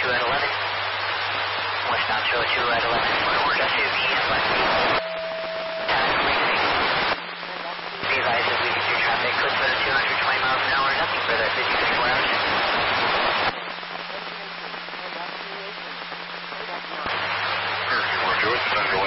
202 at 11. Westbound 202 at 11. Just to the left. Be advised as we get through traffic, close to 220 miles an hour, nothing further, 54 hours. You want to do it? Send it